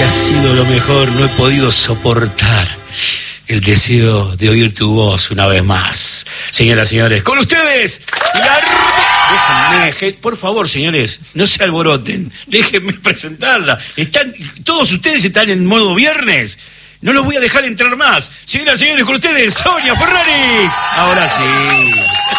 ha sido lo mejor, no he podido soportar el deseo de oír tu voz una vez más. Señoras y señores, con ustedes, déjenme, por favor, señores, no se alboroten, déjenme presentarla. Todos ustedes están en modo viernes. No los voy a dejar entrar más. Señoras y señores, con ustedes, Sonia Ferraris. Ahora sí.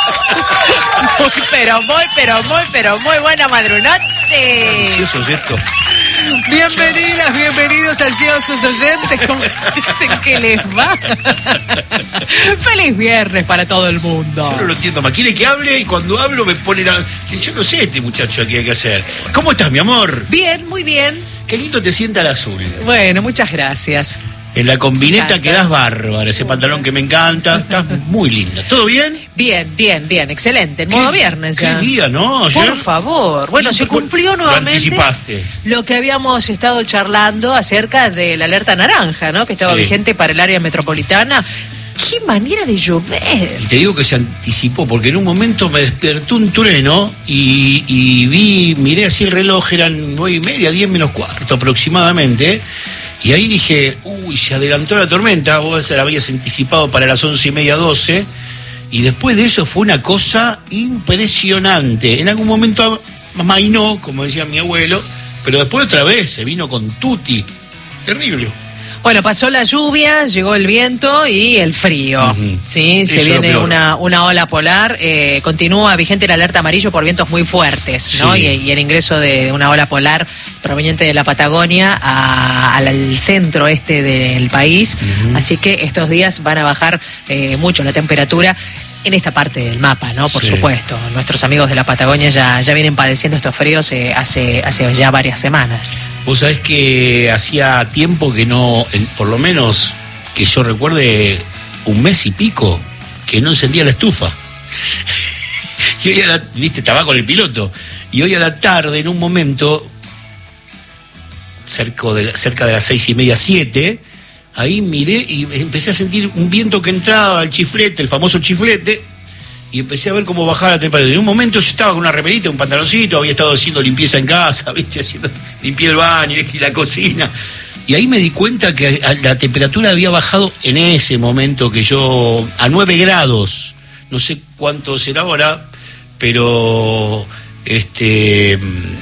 Muy buena madrunoche. Delicioso esto. Bienvenidas, bienvenidos ansiosos oyentes. ¿Cómo dicen que les va? Feliz viernes para todo el mundo. Yo no lo entiendo más. Quiere que hable y cuando hablo me pone la... Yo no sé este muchacho que hay que hacer. ¿Cómo estás, mi amor? Bien, muy bien. Qué lindo te sienta el azul. Bueno, muchas gracias. En la combineta quedás bárbara, ese pantalón que me encanta. Estás muy linda. ¿Todo bien? Bien, excelente. En modo viernes ya. ¿Qué día, no? Por favor. Bueno, se cumplió nuevamente. Lo anticipaste. Lo que habíamos estado charlando acerca de la alerta naranja, ¿no? Que estaba vigente para el área metropolitana. ¡Qué manera de llover! Y te digo que se anticipó, porque en un momento me despertó un trueno y miré así el reloj, eran 9:30, 10 menos cuarto aproximadamente. Y ahí dije, se adelantó la tormenta, vos se la habías anticipado para las 11:30, 12, y después de eso fue una cosa impresionante. En algún momento amainó, como decía mi abuelo, pero después otra vez se vino con tutti. Terrible. Bueno, pasó la lluvia, llegó el viento y el frío. Uh-huh. Sí, se viene una ola polar. Continúa vigente la alerta amarillo por vientos muy fuertes, ¿no? Sí. Y el ingreso de una ola polar proveniente de la Patagonia al centro este del país. Uh-huh. Así que estos días van a bajar mucho la temperatura en esta parte del mapa, ¿no? Por supuesto. Nuestros amigos de la Patagonia ya vienen padeciendo estos fríos hace ya varias semanas. Vos sabés que hacía tiempo que no, por lo menos que yo recuerde, un mes y pico, que no encendía la estufa. Y hoy estaba con el piloto. Y hoy a la tarde, en un momento, cerca de las 6:30, 7, ahí miré y empecé a sentir un viento que entraba al chiflete, el famoso chiflete, y empecé a ver cómo bajaba la temperatura. En un momento yo estaba con una remerita, un pantaloncito, había estado haciendo limpieza en casa, limpié el baño y la cocina. Y ahí me di cuenta que la temperatura había bajado en ese momento que yo, a 9 grados, no sé cuánto será ahora, pero 6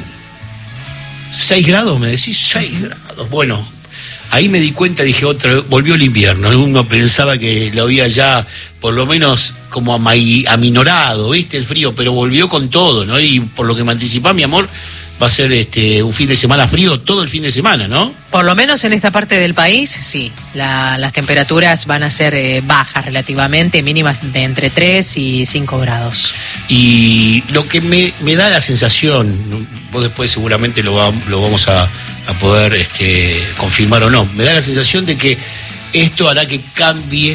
grados, me decís, 6 grados. Bueno, ahí me di cuenta, dije, volvió el invierno. Uno pensaba que lo había ya, por lo menos, como aminorado, ¿viste? El frío, pero volvió con todo, ¿no? Y por lo que me anticipaba, mi amor, va a ser un fin de semana frío todo el fin de semana, ¿no? Por lo menos en esta parte del país, sí. Las temperaturas van a ser bajas relativamente, mínimas de entre 3 y 5 grados. Y lo que me da la sensación, vos después seguramente lo vamos a poder confirmar o no, me da la sensación de que esto hará que cambie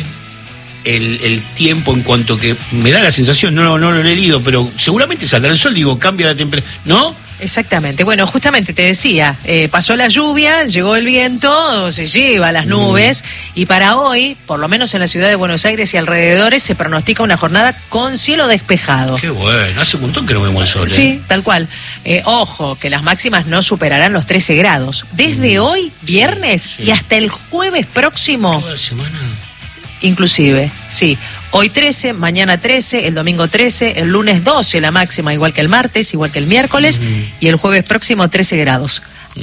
el tiempo, en cuanto que me da la sensación, no lo he leído, pero seguramente saldrá el sol, cambia la temperatura, ¿no? Exactamente. Bueno, justamente te decía, pasó la lluvia, llegó el viento, se lleva las nubes, y para hoy, por lo menos en la ciudad de Buenos Aires y alrededores, se pronostica una jornada con cielo despejado. Qué bueno, hace un montón que no vemos el sol. Sí, tal cual. Ojo, que las máximas no superarán los 13 grados. Desde hoy, viernes, y hasta el jueves próximo. ¿Toda la semana? Inclusive, sí. Hoy 13, mañana 13, el domingo 13, el lunes 12 la máxima, igual que el martes, igual que el miércoles, y el jueves próximo 13 grados.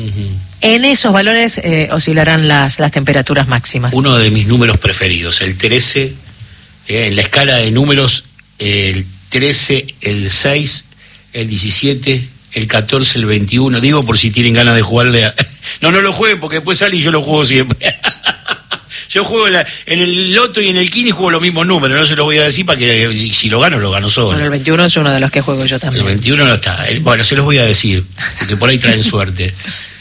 En esos valores oscilarán las temperaturas máximas. Uno de mis números preferidos, el 13, en la escala de números, el 13, el 6, el 17, el 14, el 21, digo por si tienen ganas de jugarle a... No lo jueguen porque después sale y yo lo juego siempre. Yo juego en el loto y en el Kini, juego los mismos números, no se los voy a decir para que si lo gano solo. Bueno, el 21 es uno de los que juego yo también. El 21 no está. Bueno, se los voy a decir, porque por ahí traen suerte.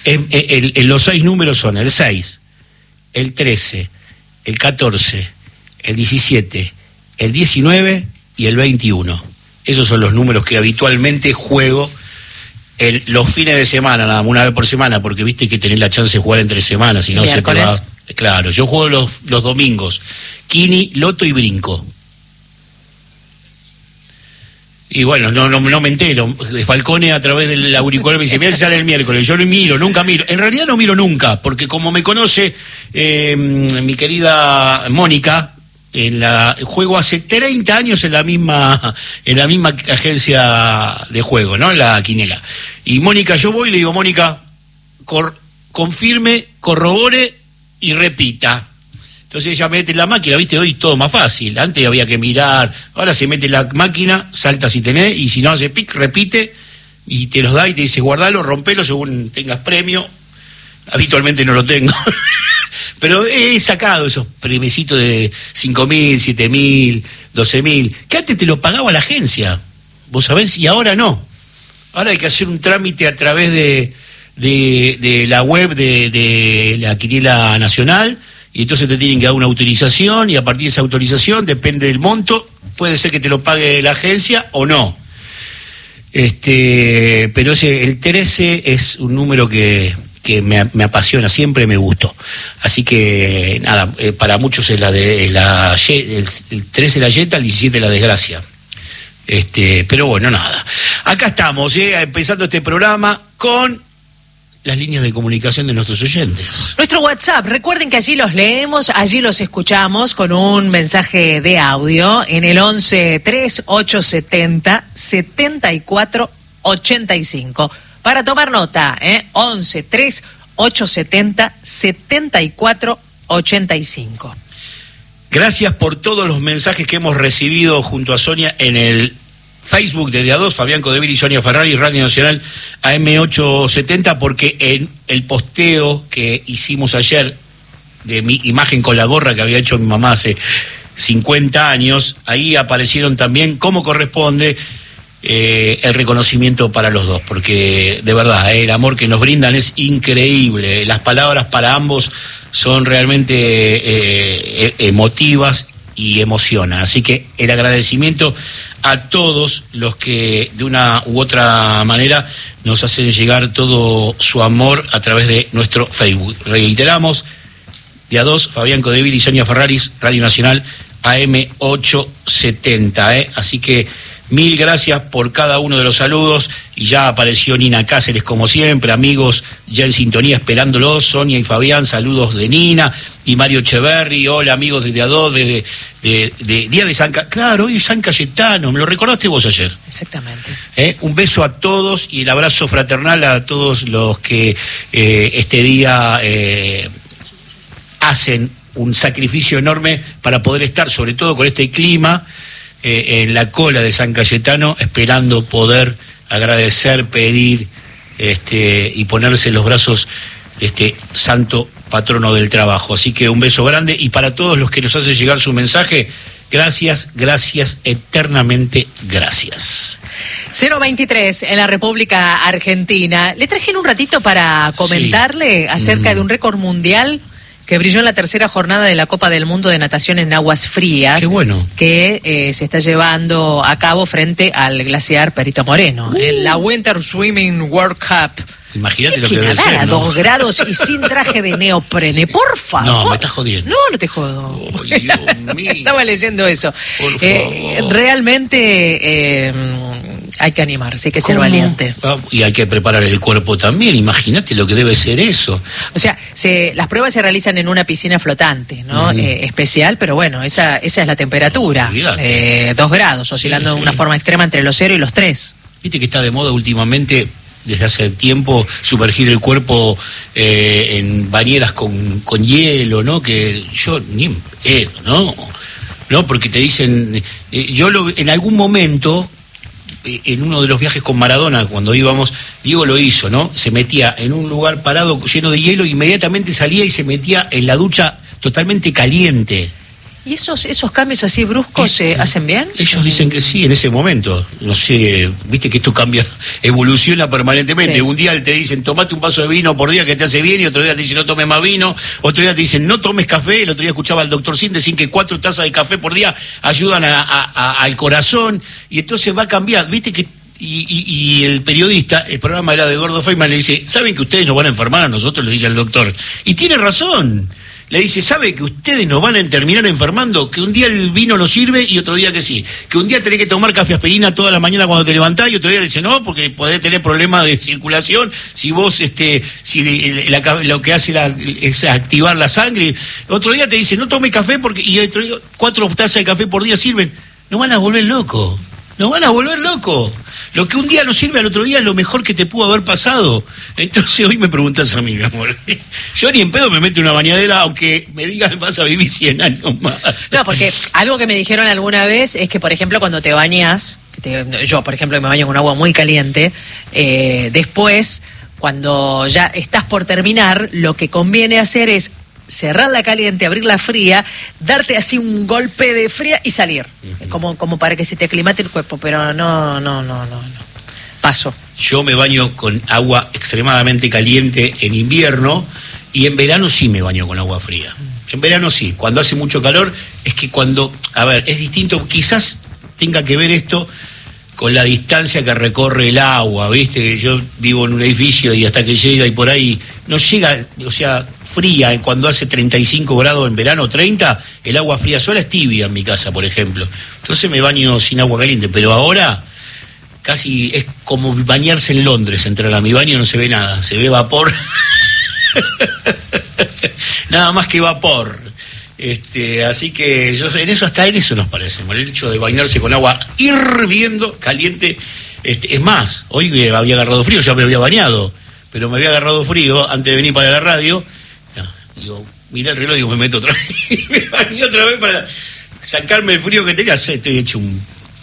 Los 6 números son el 6, el 13, el 14, el 17, el 19 y el 21. Esos son los números que habitualmente juego los fines de semana, nada más, una vez por semana, porque viste que tenés la chance de jugar entre semanas, si no se te va... Claro, yo juego los domingos, Kini, Loto y Brinco. Y bueno, no me entero. Falcone a través del auricular me dice, mira, sale el miércoles. Yo no miro, nunca miro. En realidad no miro nunca, porque como me conoce mi querida Mónica, juego hace 30 años en la misma agencia de juego, ¿no? En la quinela. Y Mónica, yo voy y le digo, Mónica, confirme, corrobore y repita. Entonces ella mete la máquina, viste, hoy todo más fácil. Antes había que mirar, ahora se mete la máquina, salta si tenés, y si no hace pic, repite, y te los da y te dice, guardalo, rompelo según tengas premio. Habitualmente no lo tengo. Pero he sacado esos premiecitos de 5.000, 7.000, 12.000, que antes te lo pagaba la agencia, vos sabés, y ahora no. Ahora hay que hacer un trámite a través de la web de la Quinela Nacional, y entonces te tienen que dar una autorización, y a partir de esa autorización, depende del monto, puede ser que te lo pague la agencia o no. Pero el 13 es un número que me apasiona, siempre me gustó. Así que, nada, para muchos es el 13 la yeta, el 17 la desgracia. Pero bueno, nada. Acá estamos, empezando este programa con las líneas de comunicación de nuestros oyentes. Nuestro WhatsApp, recuerden que allí los leemos, allí los escuchamos con un mensaje de audio en el 11-3870-7485. Para tomar nota, 11-3870-7485. Gracias por todos los mensajes que hemos recibido junto a Sonia en el Facebook de A2, Fabián Codevil y Sonia Ferrari, Radio Nacional AM870, porque en el posteo que hicimos ayer de mi imagen con la gorra que había hecho mi mamá hace 50 años, ahí aparecieron también, como corresponde, el reconocimiento para los dos, porque de verdad, el amor que nos brindan es increíble. Las palabras para ambos son realmente emotivas y emocionan. Así que el agradecimiento a todos los que de una u otra manera nos hacen llegar todo su amor a través de nuestro Facebook. Reiteramos, de A2, Fabián Codevil y Sonia Ferraris, Radio Nacional AM870. Así que mil gracias por cada uno de los saludos, y ya apareció Nina Cáceres como siempre, amigos ya en sintonía esperándolos, Sonia y Fabián, saludos de Nina, y Mario Echeverri, hola amigos desde A2, de Día de San Cayetano, claro, hoy San Cayetano, me lo recordaste vos ayer. Exactamente. Un beso a todos y el abrazo fraternal a todos los que este día hacen un sacrificio enorme para poder estar, sobre todo con este clima, en la cola de San Cayetano, esperando poder agradecer, pedir y ponerse en los brazos de este santo patrono del trabajo. Así que un beso grande, y para todos los que nos hacen llegar su mensaje, gracias, gracias, eternamente gracias. 023 en la República Argentina. Le traje en un ratito para comentarle acerca de un récord mundial que brilló en la tercera jornada de la Copa del Mundo de Natación en Aguas Frías. Qué bueno. Que se está llevando a cabo frente al glaciar Perito Moreno. En la Winter Swimming World Cup. Imagínate lo que debe ser, a ¿no? 2 grados y sin traje de neoprene, por favor. No, me estás jodiendo. No, no te jodo. Oh, Dios mío. Estaba leyendo eso. Por favor. Realmente hay que animarse, hay que ser valiente. Y hay que preparar el cuerpo también, imagínate lo que debe ser eso. O sea, las pruebas se realizan en una piscina flotante, ¿no? Especial, pero bueno, esa es la temperatura. 2 grados, oscilando de una forma extrema entre los 0 y los 3. Viste que está de moda últimamente, desde hace tiempo, sumergir el cuerpo en bañeras con hielo, ¿no? Que yo ni no, porque te dicen, en algún momento, en uno de los viajes con Maradona, cuando íbamos, Diego lo hizo, ¿no? Se metía en un lugar parado lleno de hielo, inmediatamente salía y se metía en la ducha totalmente caliente. ¿Y esos cambios así bruscos se hacen bien? Ellos dicen que sí, en ese momento. No sé, viste que esto cambia, evoluciona permanentemente. Sí. Un día te dicen, tomate un vaso de vino por día que te hace bien, y otro día te dicen, no tomes más vino. Otro día te dicen, no tomes café. El otro día escuchaba al doctor Sin decir que 4 tazas de café por día ayudan al corazón. Y entonces va a cambiar, viste que... Y el periodista, el programa era de Eduardo Feynman, le dice, ¿saben que ustedes nos van a enfermar a nosotros? Le dice al doctor. Y tiene razón. le dice, ¿sabe que ustedes nos van a terminar enfermando? Que un día el vino no sirve y otro día que sí. Que un día tenés que tomar café aspirina toda la mañana cuando te levantás y otro día dice no, porque podés tener problemas de circulación si vos, lo que hace es activar la sangre. Otro día te dice, no tome café porque y otro día, 4 tazas de café por día sirven. Nos van a volver locos. Nos van a volver locos. Lo que un día no sirve al otro día es lo mejor que te pudo haber pasado. Entonces hoy me preguntas a mí, mi amor. Yo ni en pedo me meto en una bañadera, aunque me digan vas a vivir 100 años más. No, porque algo que me dijeron alguna vez es que, por ejemplo, cuando te bañas, yo, por ejemplo, me baño con agua muy caliente, después, cuando ya estás por terminar, lo que conviene hacer es cerrar la caliente, abrir la fría, darte así un golpe de fría y salir. Uh-huh. Como para que se te aclimate el cuerpo, pero no. Paso. Yo me baño con agua extremadamente caliente en invierno y en verano sí me baño con agua fría. En verano sí, cuando hace mucho calor, es que es distinto, quizás tenga que ver esto con la distancia que recorre el agua, ¿viste? Yo vivo en un edificio y hasta que llega y por ahí no llega, o sea, fría, cuando hace 35 grados en verano, 30, el agua fría sola es tibia en mi casa, por ejemplo. Entonces me baño sin agua caliente, pero ahora casi es como bañarse en Londres, entrar a mi baño no se ve nada, se ve vapor, nada más que vapor. Así que hasta en eso nos parece, el hecho de bañarse con agua hirviendo, caliente. Es más, hoy me había agarrado frío, ya me había bañado, pero me había agarrado frío antes de venir para la radio. Digo, miré el reloj y digo, me meto otra vez. Me bañé otra vez para sacarme el frío que tenía. Estoy hecho un...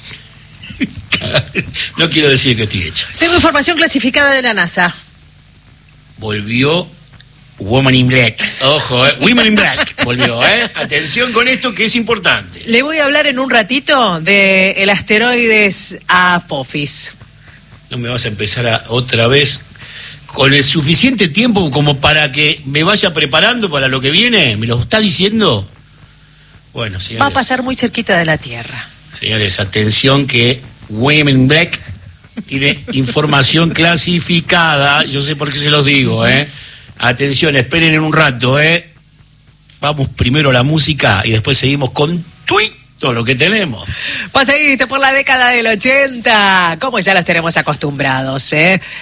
No quiero decir que estoy hecho. Tengo información clasificada de la NASA. Volvió Woman in Black. Ojo, Women in Black volvió, Atención con esto que es importante. Le voy a hablar en un ratito de el asteroides Apophis. No me vas a empezar otra vez con el suficiente tiempo como para que me vaya preparando para lo que viene. ¿Me lo está diciendo? Bueno, señores. Va a pasar muy cerquita de la Tierra. Señores, atención que Women in Black tiene información clasificada. Yo sé por qué se los digo, Atención, esperen en un rato, Vamos primero a la música y después seguimos con todo lo que tenemos. Paseíste por la década del 80, como ya los tenemos acostumbrados,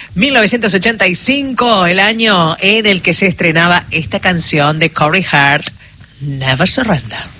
1985, el año en el que se estrenaba esta canción de Corey Hart, Never Surrender.